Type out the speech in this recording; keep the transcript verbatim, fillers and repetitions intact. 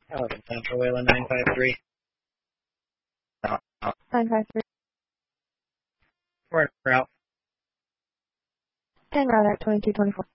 Eleven Central Wayland nine five three. nine five three. Port route. ten route at twenty-two twenty-four.